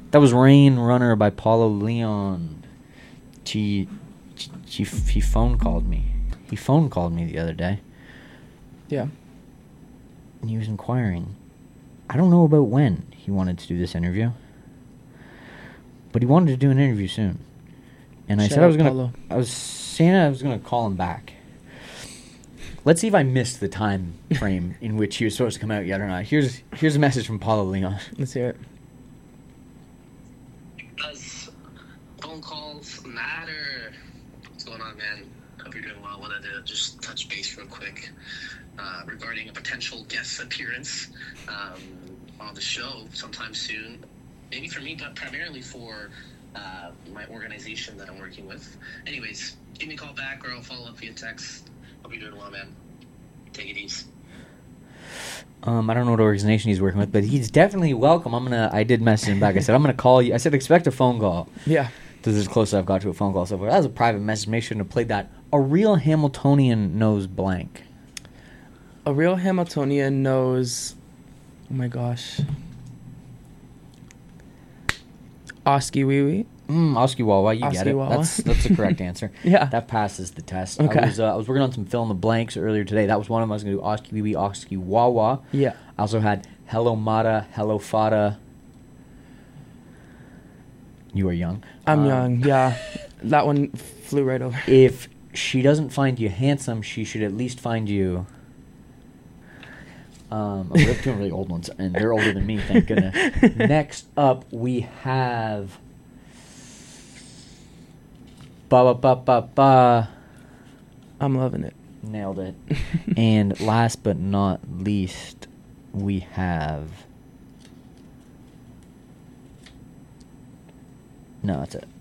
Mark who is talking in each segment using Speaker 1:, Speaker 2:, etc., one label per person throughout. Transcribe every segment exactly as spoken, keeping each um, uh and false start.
Speaker 1: That was Rain Runner by Paula Leon. She, she, he phone called me. He phone called me the other day.
Speaker 2: Yeah.
Speaker 1: And he was inquiring. I don't know about when he wanted to do this interview, but he wanted to do an interview soon. And I
Speaker 2: Shout
Speaker 1: said I was
Speaker 2: out
Speaker 1: gonna.
Speaker 2: Paulo.
Speaker 1: I was saying I was gonna call him back. Let's see if I missed the time frame in which he was supposed to come out yet or not. Here's here's a message from Paula Leon.
Speaker 2: Let's hear it.
Speaker 3: Does phone calls matter? What's going on, man? Hope you're doing well. I wanted to just touch base real quick uh, regarding a potential guest appearance um, on the show sometime soon. Maybe for me, but primarily for uh, my organization that I'm working with. Anyways, give me a call back or I'll follow up via text. Hope you're doing well, man. Take it easy.
Speaker 1: Um, I don't know what organization he's working with, but he's definitely welcome. I'm gonna. I did message him back. I said I'm gonna call you. I said expect a phone call.
Speaker 2: Yeah.
Speaker 1: This is as close as I've got to a phone call so far. That was a private message. Make sure to play that. A real Hamiltonian knows blank.
Speaker 2: A real Hamiltonian knows. Oh my gosh. Oski Wee Wee.
Speaker 1: Mm, Oski Wawa, you get
Speaker 2: Oski
Speaker 1: it.
Speaker 2: Wawa.
Speaker 1: That's that's the correct answer.
Speaker 2: Yeah.
Speaker 1: That passes the test.
Speaker 2: Okay.
Speaker 1: I was uh, I was working on some fill in the blanks earlier today. That was one of them. I was going to do Oski Wee Wee, Oski Wawa.
Speaker 2: Yeah.
Speaker 1: I also had Hello Mata, Hello Fada. You are young.
Speaker 2: I'm
Speaker 1: Um,
Speaker 2: young. Yeah. That one flew right over.
Speaker 1: If she doesn't find you handsome, she should at least find you. Um, we have two really old ones, and they're older than me, thank goodness. Next up, we have. Ba ba ba ba ba.
Speaker 2: I'm loving it.
Speaker 1: Nailed it. And last but not least, we have. No, that's it.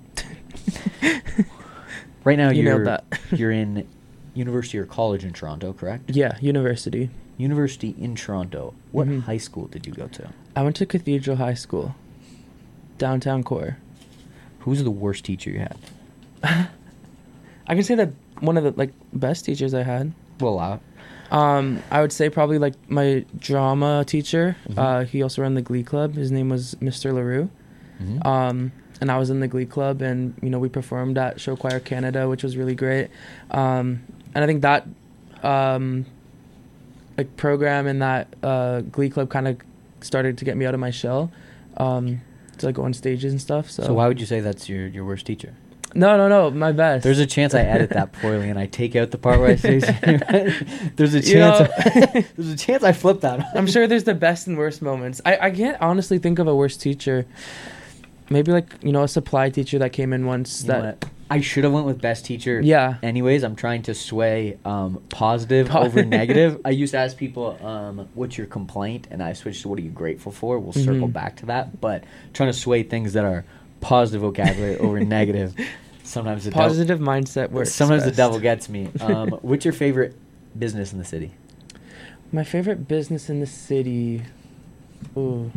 Speaker 1: Right now,
Speaker 2: You
Speaker 1: you're
Speaker 2: nailed that.
Speaker 1: you're in university or college in Toronto, correct?
Speaker 2: Yeah, university.
Speaker 1: University in Toronto. What
Speaker 2: Mhm.
Speaker 1: high school did you go to?
Speaker 2: I went to Cathedral High School, downtown core.
Speaker 1: Who's the worst teacher you had?
Speaker 2: I can say that one of the like best teachers I had.
Speaker 1: We'll allow it.
Speaker 2: Um, I would say probably like my drama teacher.
Speaker 1: Mhm.
Speaker 2: Uh, he also ran the Glee Club. His name was Mister LaRue.
Speaker 1: Mhm.
Speaker 2: Um, and I was in the Glee Club, and you know we performed at Show Choir Canada, which was really great. Um, and I think that um, like program and that uh, Glee Club kind of started to get me out of my shell um, to like go on stages and stuff. So,
Speaker 1: So why would you say that's your, your worst teacher?
Speaker 2: No, no, no, my best.
Speaker 1: There's a chance I edit that poorly and I take out the part where I say. There's a chance.
Speaker 2: You know-
Speaker 1: I, there's a chance I flip that.
Speaker 2: I'm sure there's the best and worst moments. I, I can't honestly think of a worst teacher. Maybe like, you know, a supply teacher that came in once
Speaker 1: You know
Speaker 2: that
Speaker 1: what? I should have went with best teacher.
Speaker 2: Yeah.
Speaker 1: Anyways, I'm trying to sway um, positive
Speaker 2: Po-
Speaker 1: over negative. I used to ask people, um, "What's your complaint?" and I switched to "What are you grateful for?" We'll circle
Speaker 2: Mhm.
Speaker 1: back to that, but trying to sway things that are positive vocabulary over negative. Sometimes the devil,
Speaker 2: positive mindset works.
Speaker 1: sometimes the
Speaker 2: best.
Speaker 1: devil gets me. Um, what's your favorite business in the city?
Speaker 2: My favorite business in the city. Ooh.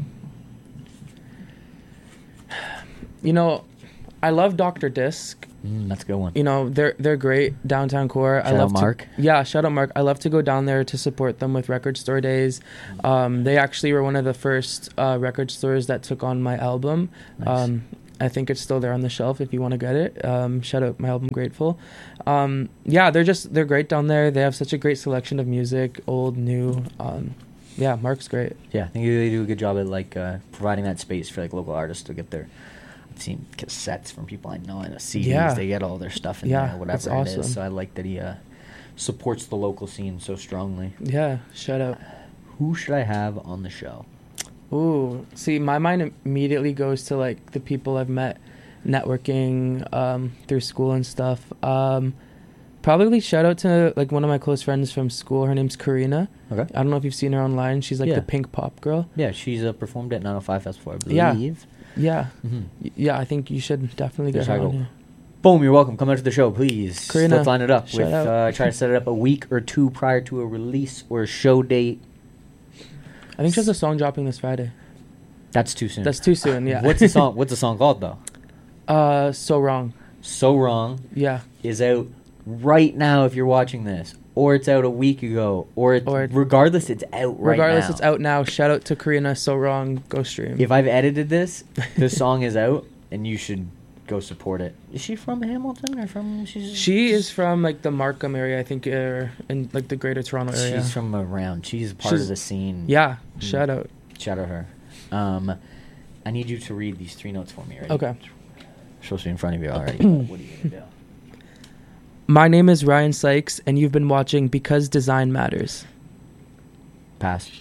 Speaker 2: You know, I love Doctor Disc.
Speaker 1: Mm, that's a good one.
Speaker 2: You know, they're they're great downtown core. I
Speaker 1: Shout out
Speaker 2: love
Speaker 1: Mark.
Speaker 2: To, yeah, shout out Mark. I love to go down there to support them with record store days. Um, they actually were one of the first uh, record stores that took on my album.
Speaker 1: Nice.
Speaker 2: Um, I think it's still there on the shelf if you want to get it. Um, shout out my album Grateful. Um, yeah, they're just they're great down there. They have such a great selection of music, old, new. Um, yeah, Mark's great.
Speaker 1: Yeah, I think they do a good job at like uh, providing that space for like local artists to get their. I've seen cassettes from people I know and C Ds.
Speaker 2: Yeah.
Speaker 1: They get all their stuff in
Speaker 2: Yeah,
Speaker 1: there, whatever
Speaker 2: that's
Speaker 1: it
Speaker 2: awesome.
Speaker 1: is. So I like that he uh, supports the local scene so strongly.
Speaker 2: Yeah, shout out.
Speaker 1: Who should I have on the show?
Speaker 2: Ooh, see, my mind immediately goes to like the people I've met networking um, through school and stuff. Um, probably shout out to like one of my close friends from school. Her name's Karina.
Speaker 1: Okay.
Speaker 2: I don't know if you've seen her online. She's like
Speaker 1: Yeah.
Speaker 2: the pink pop girl.
Speaker 1: Yeah, she's uh, performed at nine oh five Festival, I
Speaker 2: Yeah.
Speaker 1: believe.
Speaker 2: Yeah,
Speaker 1: Mm-hmm.
Speaker 2: Y- yeah. I think you should definitely get
Speaker 1: There's
Speaker 2: her
Speaker 1: how I
Speaker 2: on
Speaker 1: go.
Speaker 2: here.
Speaker 1: Boom, you're welcome. Come out to the show, please.
Speaker 2: Karina,
Speaker 1: Let's line it up.
Speaker 2: shout
Speaker 1: With
Speaker 2: out.
Speaker 1: uh, try to set it up a week or two prior to a release or a show date.
Speaker 2: I think she has a song dropping this Friday.
Speaker 1: That's too soon.
Speaker 2: That's too soon. Yeah.
Speaker 1: What's the song? What's the song called though?
Speaker 2: Uh, so wrong.
Speaker 1: So Wrong
Speaker 2: Yeah.
Speaker 1: is out right now if you're watching this, or it's out a week ago, or it's
Speaker 2: Or-
Speaker 1: regardless, it's out right
Speaker 2: Regardless,
Speaker 1: now.
Speaker 2: it's out now. Shout out to Karina So Wrong. Go stream.
Speaker 1: If I've edited this, the song is out, and you should go support it. Is she from Hamilton or from? She's
Speaker 2: She is from like the Markham area, I think, uh, in like the Greater Toronto area.
Speaker 1: She's from around. She's part
Speaker 2: She's-
Speaker 1: of the scene.
Speaker 2: Yeah,
Speaker 1: Mm.
Speaker 2: shout out.
Speaker 1: Shout out her. Um, I need you to read these three notes for me. Ready?
Speaker 2: Okay.
Speaker 1: Supposed to be in front of you already. but what are you gonna do?
Speaker 2: My name is Ryan Sykes, and you've been watching Because Design Matters.
Speaker 1: Pass.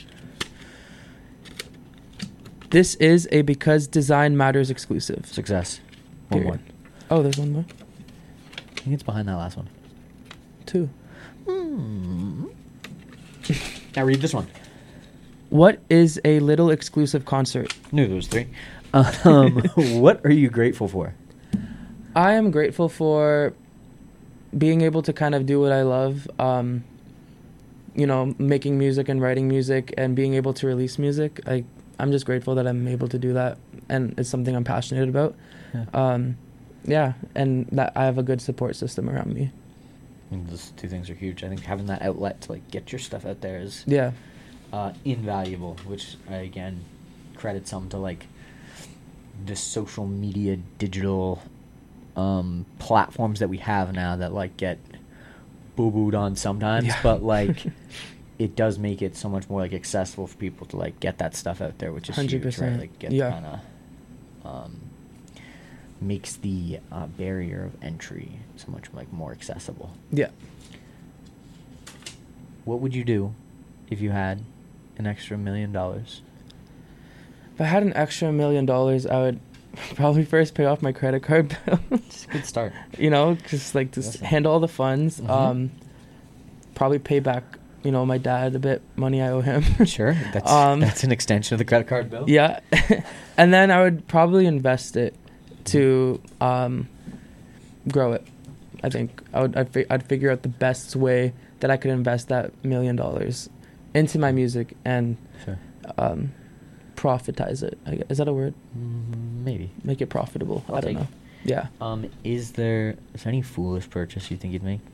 Speaker 2: This is a Because Design Matters exclusive.
Speaker 1: Success. One
Speaker 2: Period.
Speaker 1: more.
Speaker 2: Oh, there's one more.
Speaker 1: I think it's behind that last one.
Speaker 2: Two.
Speaker 1: Hmm. Now read this one.
Speaker 2: What is a little exclusive concert?
Speaker 1: Knew there was three. Um, what are you grateful for?
Speaker 2: I am grateful for being able to kind of do what I love. Um, you know, making music and writing music and being able to release music. I, I'm just grateful that I'm able to do that, and it's something I'm passionate about.
Speaker 1: Yeah.
Speaker 2: Um, yeah, and that I have a good support system around me.
Speaker 1: And those two things are huge. I think having that outlet to like get your stuff out there is
Speaker 2: Yeah,
Speaker 1: uh, invaluable. Which I, again, credit some to like the social media, digital um, platforms that we have now that like get boo booed on sometimes,
Speaker 2: Yeah.
Speaker 1: but like it does make it so much more like accessible for people to like get that stuff out there, which is
Speaker 2: one hundred
Speaker 1: huge,
Speaker 2: percent.
Speaker 1: right? Like get
Speaker 2: Yeah.
Speaker 1: kind of um, makes the uh, barrier of entry so much like more accessible.
Speaker 2: yeah.
Speaker 1: What would you do if you had an extra million dollars?
Speaker 2: If I had an extra million dollars, I would probably first pay off my credit card bill.
Speaker 1: It's a good start.
Speaker 2: You know, just like to s-
Speaker 1: Awesome.
Speaker 2: handle all the funds.
Speaker 1: Mhm.
Speaker 2: Um, probably pay back, you know, my dad a bit money I owe him.
Speaker 1: Sure, that's
Speaker 2: Um,
Speaker 1: that's an extension of the credit card bill.
Speaker 2: Yeah, and then I would probably invest it to um, grow it. I think I would. I'd, fi- I'd figure out the best way that I could invest that million dollars into my music and
Speaker 1: Sure.
Speaker 2: um, profitize it. I guess. Is that a word?
Speaker 1: Mm, maybe.
Speaker 2: Make it profitable.
Speaker 1: I'll
Speaker 2: I don't
Speaker 1: take
Speaker 2: know. Yeah.
Speaker 1: Um, is there is there any foolish purchase you think you'd make?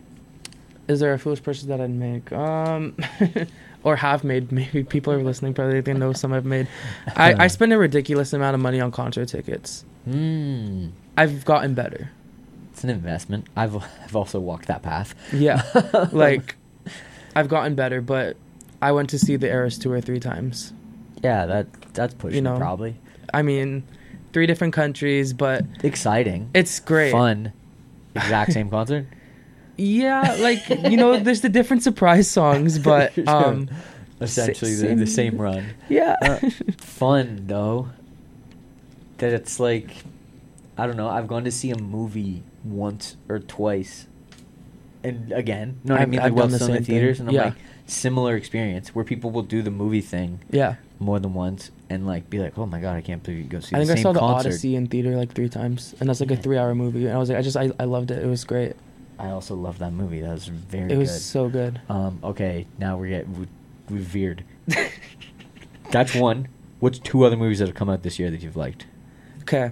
Speaker 2: Is there a foolish purchase that I'd make? Um, or have made? Maybe people are listening. Probably they know some I've made. I, I spend a ridiculous amount of money on concert tickets.
Speaker 1: Hmm.
Speaker 2: I've gotten better.
Speaker 1: It's an investment. I've I've also walked that path.
Speaker 2: Yeah, like I've gotten better, but I went to see the Eras tour three times.
Speaker 1: Yeah, that that's pushing
Speaker 2: You know,
Speaker 1: it probably.
Speaker 2: I mean, three different countries, but
Speaker 1: Exciting.
Speaker 2: it's great.
Speaker 1: Fun. Exact same concert.
Speaker 2: Yeah, like you know, there's the different surprise songs, but
Speaker 1: Sure.
Speaker 2: um,
Speaker 1: Essentially
Speaker 2: sa-
Speaker 1: the, the same run.
Speaker 2: yeah,
Speaker 1: Uh, fun though. That it's like, I don't know. I've gone to see a movie once or twice, and again, you know what I
Speaker 2: I've-
Speaker 1: mean?
Speaker 2: I've
Speaker 1: Like, well,
Speaker 2: done the
Speaker 1: still in the
Speaker 2: same thing.
Speaker 1: theaters, and I'm
Speaker 2: Yeah.
Speaker 1: like, similar experience where people will do the movie thing
Speaker 2: yeah.
Speaker 1: more than once and like be like, oh my god, I can't believe you go see
Speaker 2: I
Speaker 1: the
Speaker 2: think I
Speaker 1: same
Speaker 2: saw the
Speaker 1: concert.
Speaker 2: Odyssey in theater like three times, and that's like a
Speaker 1: Yeah.
Speaker 2: three-hour movie. And I was like, I just, I, I loved it. It was great.
Speaker 1: I also love that movie. That was very
Speaker 2: It was
Speaker 1: good.
Speaker 2: so good.
Speaker 1: Um, okay, now we're getting we, we veered. That's one. What's two other movies that have come out this year that you've liked?
Speaker 2: Okay.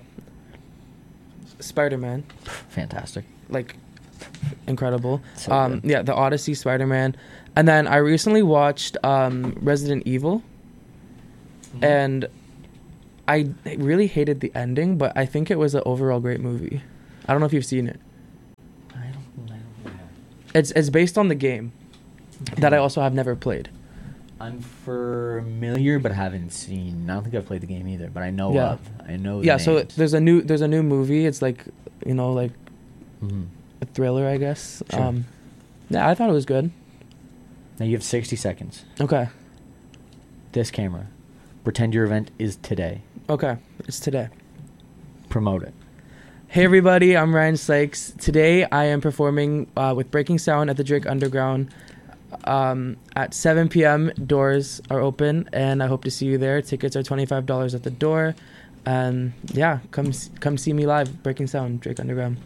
Speaker 2: Spider-Man,
Speaker 1: Fantastic.
Speaker 2: like incredible.
Speaker 1: So
Speaker 2: um,
Speaker 1: good.
Speaker 2: yeah, the Odyssey, Spider-Man, and then I recently watched um, Resident Evil,
Speaker 1: Mm-hmm.
Speaker 2: and I really hated the ending, but I think it was an overall great movie. I don't know if you've seen it.
Speaker 1: I don't, I don't know.
Speaker 2: It's it's based on the game that I also have never played.
Speaker 1: I'm familiar, but haven't seen. I don't think I've played the game either, but I know
Speaker 2: Yeah.
Speaker 1: of. I know. The
Speaker 2: Yeah, so
Speaker 1: names.
Speaker 2: there's a new there's a new movie. It's like, you know, like
Speaker 1: Mhm.
Speaker 2: a thriller, I guess.
Speaker 1: Sure.
Speaker 2: Um, yeah, I thought it was good.
Speaker 1: Now you have sixty seconds.
Speaker 2: Okay,
Speaker 1: This camera. Pretend your event is today.
Speaker 2: okay, it's today.
Speaker 1: Promote it.
Speaker 2: Hey everybody, I'm Ryan Sykes. Today I am performing uh, with Breaking Sound at the Drake Underground um, at seven p.m. Doors are open, and I hope to see you there. Tickets are twenty-five dollars at the door. And yeah, come s- come see me live. Breaking Sound, Drake Underground.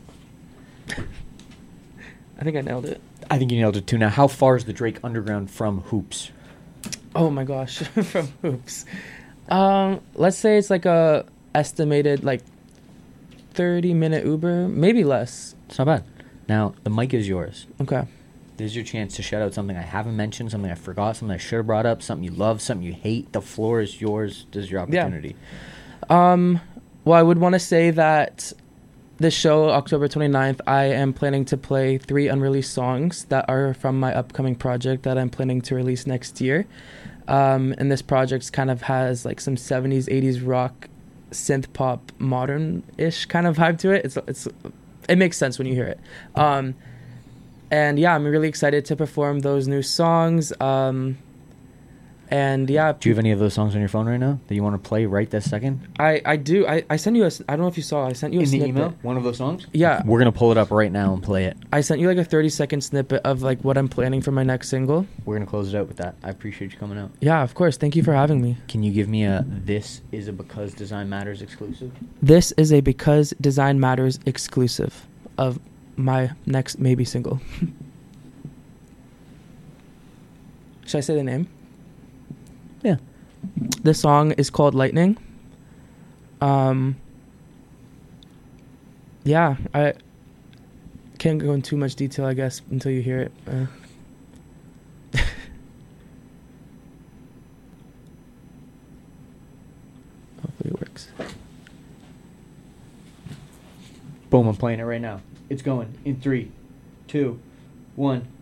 Speaker 2: I think I nailed it.
Speaker 1: I think you nailed it too. Now, how far is the Drake Underground from Hoops?
Speaker 2: Oh my gosh, from Hoops. Um, let's say it's like a estimated like thirty minute Uber, maybe less.
Speaker 1: It's not bad. Now, the mic is yours.
Speaker 2: Okay.
Speaker 1: This is your chance to shout out something I haven't mentioned, something I forgot, something I should have brought up, something you love, something you hate. The floor is yours. This is your opportunity.
Speaker 2: Yeah. Um, well, I would want to say that this show, October twenty-ninth, I am planning to play three unreleased songs that are from my upcoming project that I'm planning to release next year. Um, and this project kind of has like some seventies, eighties rock, synth pop, modern-ish kind of vibe to it. It's it's it makes sense when you hear it. Um, and yeah, I'm really excited to perform those new songs. Um, and yeah,
Speaker 1: Do you have any of those songs on your phone right now that you want to play right this second?
Speaker 2: I I do. I I sent you a. I don't know if you saw. I sent you a
Speaker 1: In the
Speaker 2: snippet.
Speaker 1: email? One of those songs?
Speaker 2: Yeah.
Speaker 1: We're going to pull it up right now and play it.
Speaker 2: I sent you like a thirty second snippet of like what I'm planning for my next single.
Speaker 1: We're going to close it out with that. I appreciate you coming out.
Speaker 2: Yeah, of course. Thank you for having me.
Speaker 1: Can you give me a This Is a Because Design Matters exclusive?
Speaker 2: This is a Because Design Matters exclusive of my next maybe single. Should I say the name?
Speaker 1: Yeah.
Speaker 2: This song is called Lightning. Um. Yeah, I can't go into too much detail, I guess, until you hear it. Uh. Hopefully it works.
Speaker 1: Boom, I'm playing it right now. It's going in three, two, one.